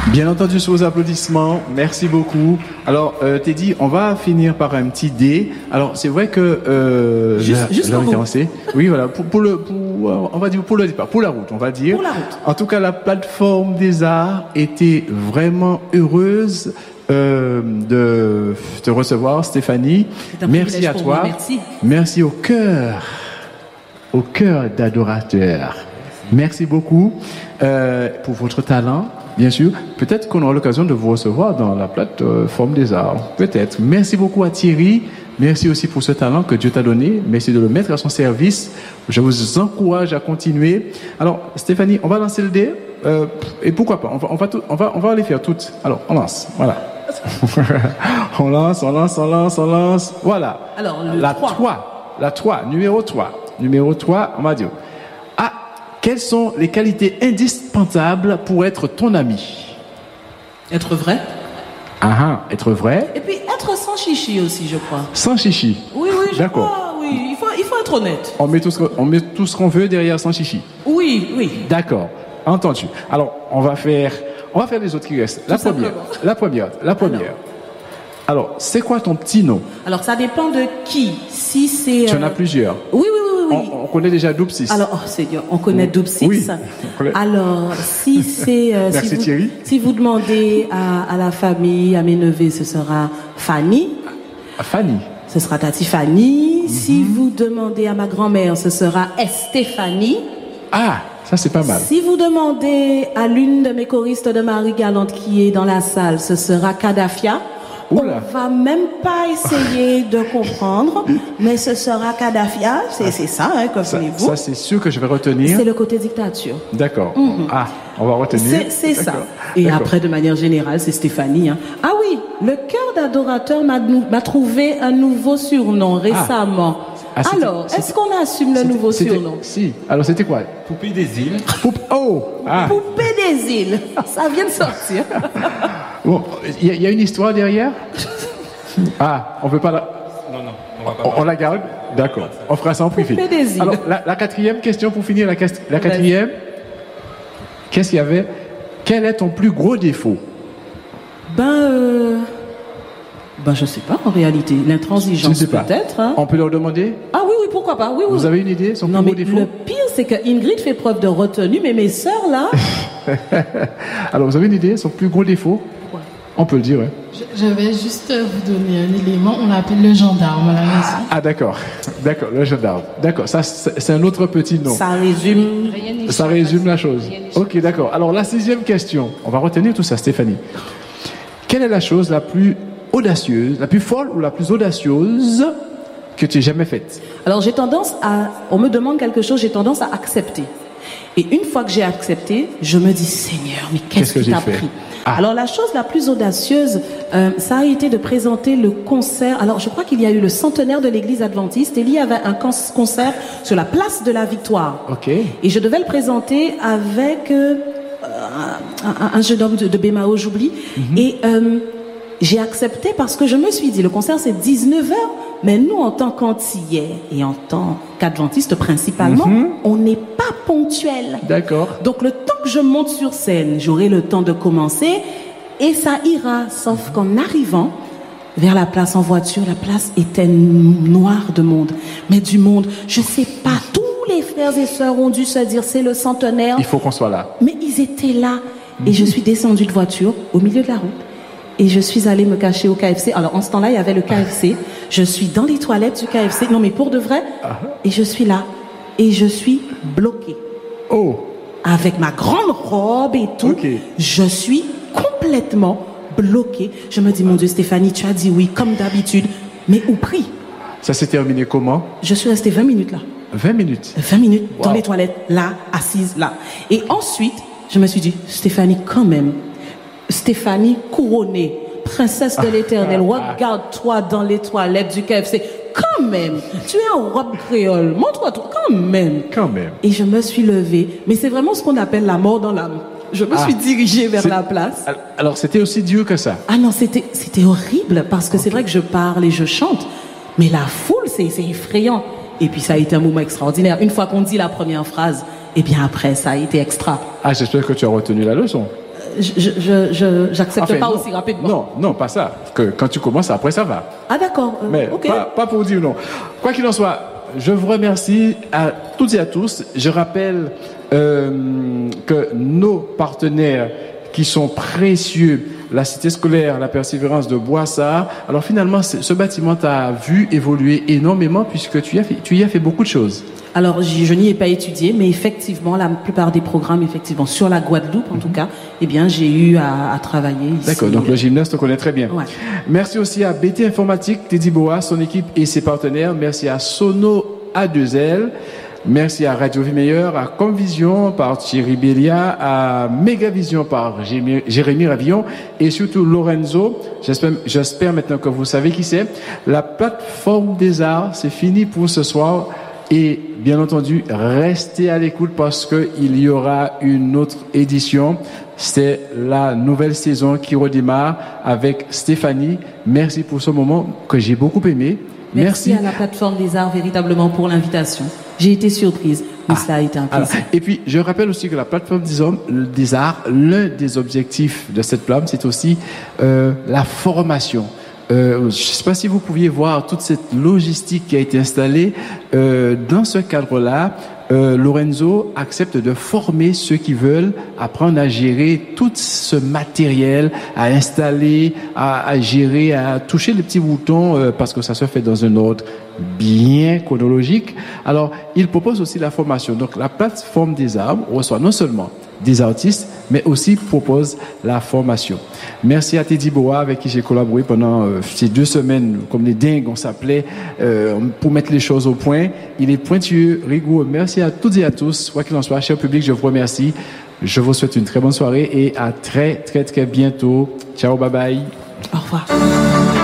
Bien entendu, sur vos applaudissements, merci beaucoup. Alors, Teddy, on va finir par un petit dé. Alors, c'est vrai que juste pour vous. Oui, voilà, on va dire pour le départ, pour la route, on va dire. Pour la route. En tout cas, la plateforme des arts était vraiment heureuse de te recevoir, Stéphanie. Merci à toi. Merci. Merci au cœur d'adorateurs. Merci beaucoup pour votre talent. Bien sûr, peut-être qu'on aura l'occasion de vous recevoir dans la plateforme des arts. Peut-être. Merci beaucoup à Thierry. Merci aussi pour ce talent que Dieu t'a donné. Merci de le mettre à son service. Je vous encourage à continuer. Alors, Stéphanie, on va lancer le dé. Et pourquoi pas? On va les faire toutes. Alors, on lance. Voilà. on lance. Voilà. Alors, la 3, numéro 3. Numéro 3, on va dire. Quelles sont les qualités indispensables pour être ton ami? Être vrai. Être vrai. Et puis être sans chichi aussi, je crois. Sans chichi. Oui, je D'accord. crois, oui. Il faut être honnête. On met tout ce qu'on veut derrière sans chichi. Oui. D'accord. Entendu. Alors, on va faire les autres qui restent. La première. Alors, c'est quoi ton petit nom? Alors, ça dépend de qui. Si c'est... Tu en as plusieurs. Oui. On connaît déjà Doupsis. Alors, Seigneur, on connaît Doupsis. Oui. Alors, si c'est... Merci Thierry. Si vous demandez à la famille, à mes neveux, ce sera Fanny. Fanny. Ce sera Tati Fanny. Si vous demandez à ma grand-mère, ce sera Estéphanie. Ah, ça c'est pas mal. Si vous demandez à l'une de mes choristes de Marie Galante qui est dans la salle, ce sera Kadafia. Oula. On va même pas essayer de comprendre, mais ce sera Kadafia, c'est ça, comme voulez-vous. Ça, c'est sûr que je vais retenir. C'est le côté dictature. D'accord. On va retenir. C'est ça. Et après, de manière générale, c'est Stéphanie. Ah oui, le cœur d'adorateur m'a trouvé un nouveau surnom récemment. Alors, est-ce qu'on assume le nouveau surnom? Si. Alors, c'était quoi? Poupée des îles. Poupée des îles. Ça vient de sortir. Bon, il y a une histoire derrière? On peut pas la... Non, on va pas. On la garde? D'accord. On fera ça en privé. Poupée des îles. Alors, la quatrième question pour finir. La quatrième. Qu'est-ce qu'il y avait? Quel est ton plus gros défaut? Je sais pas en réalité. L'intransigeance peut-être. Hein. On peut leur demander? Ah oui, pourquoi pas. Oui. Vous avez une idée? Son plus gros défaut? Le pire, c'est que Ingrid fait preuve de retenue, mais mes sœurs là. Alors, vous avez une idée? Son plus gros défaut? Ouais. On peut le dire, ouais. Je vais juste vous donner un élément. On l'appelle le gendarme à la maison. Ah, d'accord, le gendarme. D'accord, ça, c'est un autre petit nom. Ça résume la chose. Ok, d'accord. Alors, la 6e question. On va retenir tout ça, Stéphanie. Quelle est la chose la plus audacieuse, la plus folle ou la plus audacieuse que tu aies jamais faite? Alors, on me demande quelque chose, j'ai tendance à accepter. Et une fois que j'ai accepté, je me dis, Seigneur, mais qu'est-ce que t'as pris? Alors, la chose la plus audacieuse, ça a été de présenter le concert. Alors, je crois qu'il y a eu le centenaire de l'église adventiste et il y avait un concert sur la place de la Victoire. Ok. Et je devais le présenter avec un jeune homme de Bémao, j'oublie. Et j'ai accepté parce que je me suis dit, le concert c'est 19h, mais nous en tant qu'Antillais et en tant qu'Adventistes principalement, on n'est pas ponctuels. D'accord. Donc le temps que je monte sur scène, j'aurai le temps de commencer et ça ira. Sauf qu'en arrivant vers la place en voiture, la place était noire de monde. Mais du monde, je sais pas, tous les frères et sœurs ont dû se dire, c'est le centenaire. Il faut qu'on soit là. Mais ils étaient là. Et je suis descendue de voiture au milieu de la route. Et je suis allée me cacher au KFC. Alors, en ce temps-là, il y avait le KFC. Je suis dans les toilettes du KFC. Non, mais pour de vrai. Et je suis là. Et je suis bloquée. Oh. Avec ma grande robe et tout. Okay. Je suis complètement bloquée. Je me dis, mon Dieu, Stéphanie, tu as dit oui, comme d'habitude. Mais au prix. Ça s'est terminé comment? Je suis restée 20 minutes là. 20 minutes? 20 minutes dans les toilettes, là, assise, là. Et ensuite, je me suis dit, Stéphanie, quand même. Stéphanie couronnée, princesse de l'éternel, regarde-toi dans les toilettes du KFC. Quand même, tu es en robe créole, montre-toi, quand même. Et je me suis levée, mais c'est vraiment ce qu'on appelle la mort dans l'âme. Je me suis dirigée vers la place. Alors, c'était aussi dur que ça? Ah non, c'était horrible, parce que c'est vrai que je parle et je chante, mais la foule, c'est effrayant. Et puis ça a été un moment extraordinaire. Une fois qu'on dit la première phrase, et bien après, ça a été extra. Ah, j'espère que tu as retenu la leçon. j'accepte Enfin, pas non, aussi rapidement. Non, non, pas ça. Que quand tu commences, après ça va. Ah d'accord. Mais Ok. pas pour dire non. Quoi qu'il en soit, je vous remercie à toutes et à tous. Je rappelle que nos partenaires qui sont précieux, la cité scolaire, la persévérance de Boissard. Alors finalement, ce bâtiment t'a vu évoluer énormément puisque tu y as fait beaucoup de choses. Alors, je n'y ai pas étudié, mais effectivement, la plupart des programmes, effectivement, sur la Guadeloupe, en tout cas, eh bien, j'ai eu à travailler ici. D'accord, donc le gymnase te connaît très bien. Ouais. Merci aussi à BT Informatique, Teddy Boa, son équipe et ses partenaires. Merci à Sono A2L. Merci à Radio Vie Meilleure, à Comvision par Thierry Bélia, à Mégavision par Jérémy Ravillon et surtout Lorenzo. J'espère maintenant que vous savez qui c'est. La plateforme des arts, c'est fini pour ce soir. Et bien entendu, restez à l'écoute parce que il y aura une autre édition. C'est la nouvelle saison qui redémarre avec Stéphanie. Merci pour ce moment que j'ai beaucoup aimé. Merci à la plateforme des arts véritablement pour l'invitation. J'ai été surprise, mais ça a été un plaisir. Et puis, je rappelle aussi que la plateforme des arts, l'un des objectifs de cette plateforme, c'est aussi la formation. Je ne sais pas si vous pouviez voir toute cette logistique qui a été installée. Dans ce cadre-là, Lorenzo accepte de former ceux qui veulent apprendre à gérer tout ce matériel, à installer, à gérer, à toucher les petits boutons, parce que ça se fait dans un ordre bien chronologique. Alors, il propose aussi la formation. Donc, la plateforme des arts reçoit non seulement des artistes, mais aussi propose la formation. Merci à Teddy Boa, avec qui j'ai collaboré pendant ces 2 semaines, comme des dingues, on s'appelait, pour mettre les choses au point. Il est pointueux, rigoureux. Merci à toutes et à tous. Quoi qu'il en soit, cher public, je vous remercie. Je vous souhaite une très bonne soirée et à très, très, très bientôt. Ciao, bye bye. Au revoir.